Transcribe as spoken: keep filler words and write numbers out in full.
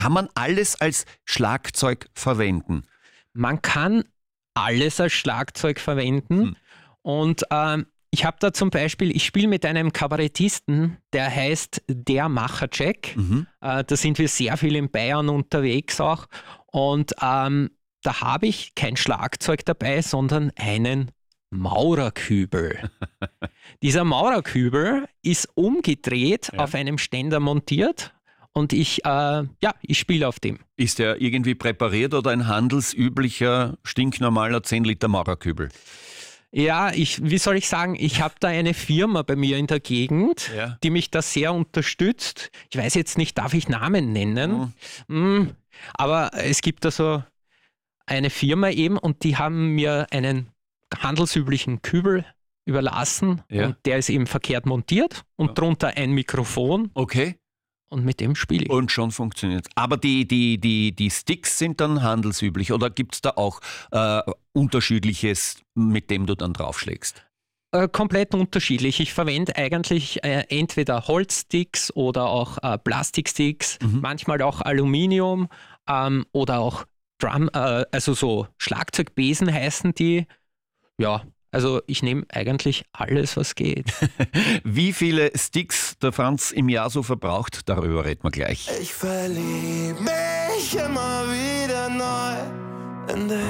Kann man alles als Schlagzeug verwenden? Man kann alles als Schlagzeug verwenden. Hm. Und ähm, ich habe da zum Beispiel, ich spiele mit einem Kabarettisten, der heißt Der Macher-Jack. Mhm. Äh, da sind wir sehr viel in Bayern unterwegs auch. Und ähm, da habe ich kein Schlagzeug dabei, sondern einen Maurerkübel. Dieser Maurerkübel ist umgedreht, Ja. auf einem Ständer montiert und ich, äh, ja, ich spiele auf dem. Ist der irgendwie präpariert oder ein handelsüblicher, stinknormaler zehn Liter Maurerkübel? Ja, ich, wie soll ich sagen, ich habe da eine Firma bei mir in der Gegend, Ja. die mich da sehr unterstützt. Ich weiß jetzt nicht, darf ich Namen nennen? Mhm. Aber es gibt da so eine Firma eben und die haben mir einen handelsüblichen Kübel überlassen Ja. und der ist eben verkehrt montiert und Ja. drunter ein Mikrofon Okay. und mit dem spiele ich. Und schon funktioniert. Aber die, die, die, die Sticks sind dann handelsüblich oder gibt es da auch äh, unterschiedliches, mit dem du dann draufschlägst? Äh, komplett unterschiedlich. Ich verwende eigentlich äh, entweder Holzsticks oder auch äh, Plastiksticks, Mhm. manchmal auch Aluminium ähm, oder auch Drum, äh, also so Schlagzeugbesen heißen die. Ja, also ich nehme eigentlich alles, was geht. Wie viele Sticks der Franz im Jahr so verbraucht, darüber reden wir gleich. Ich verlieb mich immer wieder neu in dich.